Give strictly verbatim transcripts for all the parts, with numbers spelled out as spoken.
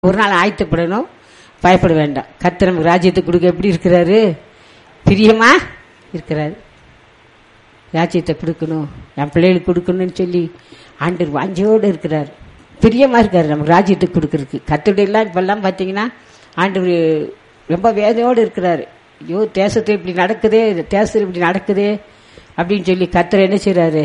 ஒரு நாள் ஆயத்தப்படணும், பயப்பட வேண்டாம். கர்த்தர் நமக்கு ராஜ்யத்தை கொடுக்க எப்படி இருக்கிறாரு? பிரியமா இருக்கிறாரு. ராஜ்யத்தை கொடுக்கணும், என் பிள்ளைகளுக்கு கொடுக்கணும்னு சொல்லி ஆண்டவர் வாஞ்சையோடு இருக்கிறார். பிரியமா இருக்காரு நமக்கு ராஜ்யத்தை கொடுக்கறதுக்கு. கர்த்தருடையெல்லாம் இப்பெல்லாம் பார்த்தீங்கன்னா ஆண்டவர் ரொம்ப வேதனையோடு இருக்கிறாரு. ஐயோ, தேசத்தில் இப்படி நடக்குதே, தேசத்தில் இப்படி நடக்குதே அப்படின்னு சொல்லி கர்த்தர் என்ன செய்றாரு?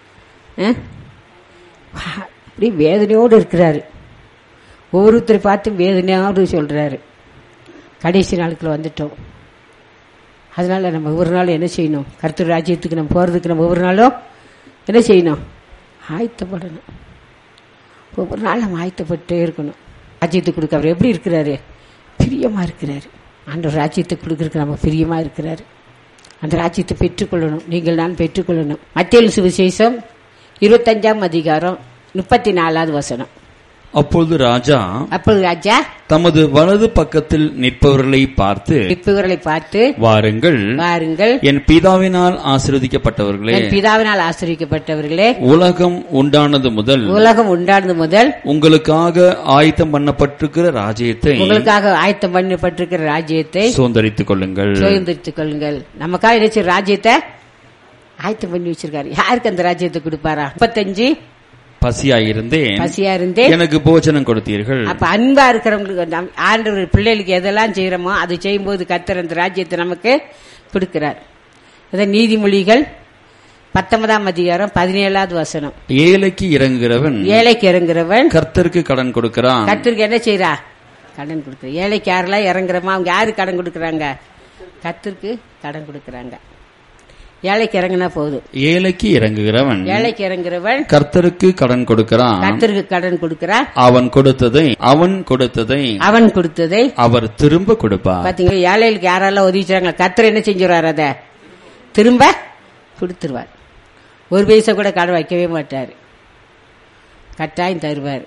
அப்படி வேதனையோடு இருக்கிறாரு. ஒவ்வொருத்தரை பார்த்து வேதனையோடு சொல்றாரு. கடைசி நாளுக்குள்ள வந்துட்டோம். அதனால நம்ம ஒவ்வொரு நாளும் என்ன செய்யணும்? கர்த்தர் ராஜ்யத்துக்கு நம்ம போறதுக்கு நம்ம ஒவ்வொரு நாளும் என்ன செய்யணும்? ஆயத்தப்படணும். ஒவ்வொரு நாள் நம்ம ஆயத்தப்பட்டே இருக்கணும். ராஜ்யத்துக்கு கொடுக்க அவர் எப்படி இருக்கிறாரு? பிரியமா இருக்கிறாரு. ஆண்டவர் ராஜ்யத்தை கொடுக்கறதுக்கு நம்ம பிரியமா இருக்கிறாரு. அந்த ராஜ்யத்தை பெற்றுக்கொள்ளணும். நீங்கள் நான் பெற்றுக்கொள்ளணும். மத்தேயு சுவிசேஷம் இருபத்தஞ்சாம் அதிகாரம் முப்பத்தி நாலாவது வசனம். அப்பொழுது ராஜா அப்பொழுது ராஜா தமது வலது பக்கத்தில் நிற்பவர்களை பார்த்து நிற்பவர்களை பார்த்து வாருங்கள், வாருங்கள், என் பிதாவினால் ஆசீர்வதிக்கப்பட்டவர்களே, என் பிதாவினால் ஆசீர்வதிக்கப்பட்டவர்களே, உலகம் உண்டானது முதல் உலகம் உண்டானது முதல் உங்களுக்காக ஆயத்தம் பண்ணப்பட்டிருக்கிற ராஜ்யத்தை உங்களுக்காக ஆயத்தம் பண்ணப்பட்டிருக்கிற ராஜ்யத்தை சுதந்தரித்துக் கொள்ளுங்கள் சுதந்தரித்துக் கொள்ளுங்கள். நமக்காக நினைச்ச ராஜ்யத்தை ஆயத்தம் பண்ணி வச்சிருக்காரு. யாருக்கு அந்த ராஜ்யத்தை கொடுப்பாரா? முப்பத்தஞ்சு பசியாயிருந்தேன், பசியா இருந்தேன், எனக்கு போஜனம் கொடுத்தீர்கள். அப்ப அன்பா இருக்கிறவங்களுக்கு ஆண்டவர் பிள்ளைகளுக்கு எதெல்லாம் செய்யறோமோ அது செய்யும் போது கர்த்தர் அந்த ராஜ்யத்தை நமக்கு கொடுக்கிறார். அதான் நீதிமொழிகள் பத்தொன்பதாம் அதிகாரம் பதினேழாவது வசனம். ஏழைக்கு இறங்குகிறவன் ஏழைக்கு இறங்குறவன் கர்த்தருக்கு கடன் கொடுக்கிறான். கர்த்தருக்கு என்ன செய்யறா? கடன் கொடுக்குற. ஏழைக்கு யாரெல்லாம் இறங்குறமா அவங்க யாரு கடன் கொடுக்கறாங்க? கர்த்தருக்கு கடன் கொடுக்கறாங்க. ஏழைக்கு இறங்கினா போதும். ஏழைக்கு இறங்குகிறவன் ஏழைக்கு இறங்குறவன் கர்த்தருக்கு கடன் கொடுக்கிறான். கர்த்தருக்கு கடன் கொடுக்கிறான். அவன் கொடுத்ததை அவன் கொடுத்ததை அவன் கொடுத்ததை அவர் திரும்ப கொடுப்பார். பாத்தீங்களா? ஏழைகளுக்கு யாரெல்லாம் உதவிச்சாங்க, கர்த்தர் என்ன செஞ்சுருவார்? அத திரும்ப கொடுத்துருவார். ஒரு பைசா கூட கடன் வைக்கவே மாட்டார், கட்டாயம் தருவார்.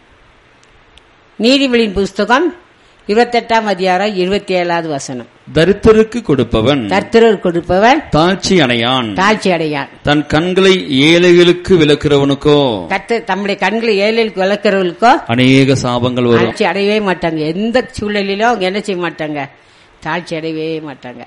நீதிமொழியின் புஸ்தகம் இருபத்தெட்டாம் அதிகாரம் இருபத்தி ஏழாவது வசனம். தரித்திரருக்கு கொடுப்பவன் தரித்திரருக்கு கொடுப்பவன் தாழ்ச்சி அடையான், தாழ்ச்சி அடையான். தன் கண்களை ஏழைகளுக்கு விலக்கிறவனுக்கோ கர்த்தர் தம்முடைய கண்களை ஏழைகளுக்கு விளக்கிறவர்களுக்கோ அநேக சாபங்கள் வரும். தாழ்ச்சி அடையவே மாட்டாங்க. எந்த சூழ்நிலையிலும் அவங்க என்ன செய்ய மாட்டாங்க? தாழ்ச்சி அடையவே மாட்டாங்க.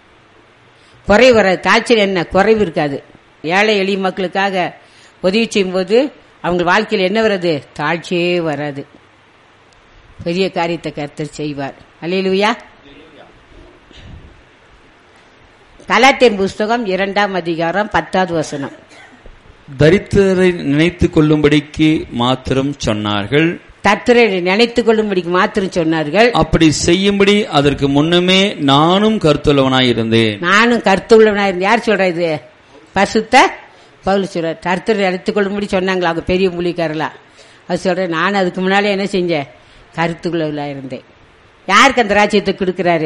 குறைவு வராது. தாழ்ச்சியில் என்ன குறைவு இருக்காது. ஏழை எளிய மக்களுக்காக உதவி செய்யும் போது அவங்க வாழ்க்கையில் என்ன வராது? தாழ்ச்சியே வராது. பெரிய காரியத்தை கர்த்தர் செய்வார். அல்லேலூயா. கலாத்தியர் புஸ்தகம் இரண்டாம் அதிகாரம் பத்தாவது வசனம். தரித்திரரை நினைத்துக் கொள்ளும்படிக்கு மாத்திரம் சொன்னார்கள். தரித்திரரை நினைத்துக் கொள்ளும்படிக்கு மாத்திரம் சொன்னார்கள். அப்படி செய்யும்படி அதற்கு முன்னமே நானும் கருத்துள்ளவனாயிருந்தேன். நானும் கருத்துள்ளவனாயிருந்தேன். யார் சொல்ற இது? பரிசுத்த பவுல் சொல்ற. தரித்திரரை நினைத்துக் கொள்ளும்படி சொன்னாங்களா அவங்க பெரிய மூலிக்காரலாம். அது சொல்றேன். நான் அதுக்கு முன்னாலே என்ன செஞ்சேன்? கருத்துக்குள்ளவளா இருந்தேன். யாருக்கு அந்த ராஜ்யத்தை கொடுக்கிறாரு?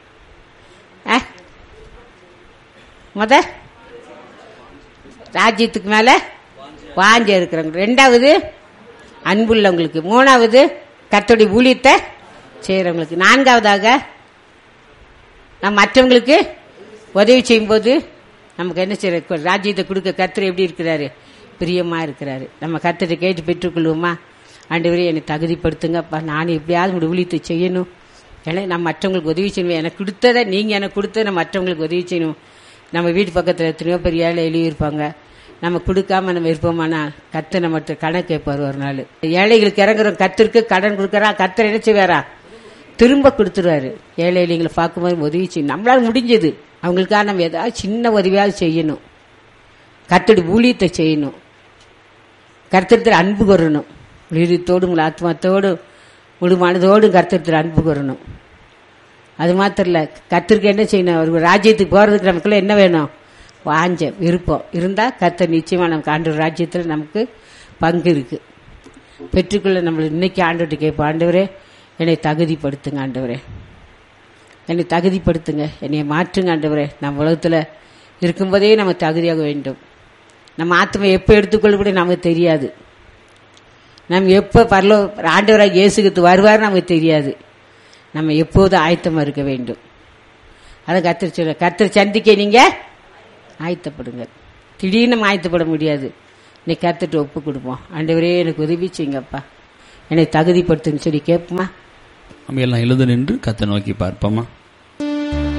முத ராஜ்யத்துக்கு மேல வாஞ்ச இருக்கிறவங்க, ரெண்டாவது அன்புள்ளவங்களுக்கு, மூணாவது கர்த்தருடைய ஊழியத்தை செய்யறவங்களுக்கு, நான்காவதாக நம்ம மற்றவங்களுக்கு உதவி செய்யும் போது நமக்கு என்ன செய்யற? ராஜ்யத்தை கொடுக்க கர்த்தர் எப்படி இருக்கிறாரு? பிரியமா இருக்கிறாரு. நம்ம கர்த்தரை கேட்டு பெற்றுக்கொள்வோமா? ஆண்டவரே என்னை தகுதிப்படுத்துங்கப்பா, நான் எப்படியாவது உங்களுடைய ஊழியத்தை செய்யணும். ஏன்னா நான் மற்றவங்களுக்கு உதவி செய்யணும். எனக்கு கொடுத்ததை நீங்கள் எனக்கு கொடுத்ததை நான் மற்றவங்களுக்கு உதவி செய்யணும். நம்ம வீட்டு பக்கத்தில் எத்தனையோ பெரிய ஏழை எழுதியிருப்பாங்க. நம்ம கொடுக்காம நம்ம இருப்போமானா கர்த்தர் நம்மகிட்ட கடன் கேட்பார் ஒரு நாள். ஏழைகளுக்கு இறங்குறோம், கர்த்தருக்கு கடன் கொடுக்கறா, கர்த்தர் என்ன செய்வாரா? திரும்ப கொடுத்துருவாரு. ஏழை எளிகளை பார்க்கும்போது உதவி செய்யணும். நம்மளால முடிஞ்சது அவங்களுக்காக நம்ம ஏதாவது சின்ன உதவியாவது செய்யணும். கர்த்தருடைய ஊழியத்தை செய்யணும். கர்த்தர் அன்பு கூறணும். உயிரத்தோடு உங்கள் ஆத்மாத்தோடு முழு மனதோடு கர்த்தர் அன்பு கூறணும். அது மாத்திரம் இல்ல, கர்த்தருக்கு என்ன செய்யணும்? ஒரு ராஜ்யத்துக்கு போறதுக்கு நமக்குள்ள என்ன வேணும்? வாஞ்ச விருப்பம் இருந்தா கர்த்தர் நிச்சயமா நமக்கு ஆண்டவர் ராஜ்யத்தில் நமக்கு பங்கு இருக்கு. பெற்றுக்கொள்ள நம்மள இன்னைக்கு ஆண்டவர்கிட்ட கேட்போம். ஆண்டவரே என்னை தகுதிப்படுத்துங்க, ஆண்டவரே என்னை தகுதிப்படுத்துங்க, என்னை மாற்றுங்க ஆண்டவரே. நம்ம உலகத்துல இருக்கும்போதே நம்ம தகுதியாக வேண்டும். நம்ம ஆத்மா எப்போ எடுத்துக்கொள்ள கூட நமக்கு தெரியாது. நம்ம எப்போ பரலோ ஆண்டவராக இயேசுக்கு வருவார் நமக்கு தெரியாது. நம்ம எப்போதும் ஆயத்தமா இருக்க வேண்டும். அதை கர்த்தர் சொல்ல, கர்த்தர் சந்திக்க நீங்க ஆயத்தப்படுங்க. திடீர்னு ஆயத்தப்பட முடியாது. இன்னைக்கு கர்த்தர்ட்ட ஒப்பு கொடுப்போம். ஆண்டவரே எனக்கு உதவி செய்யுங்கப்பா, என்னை தகுதிப்படுத்துன்னு சொல்லி கேட்போமா? நம்ம எல்லாம் எழுந்து நின்று கத்தை நோக்கி பார்ப்போமா?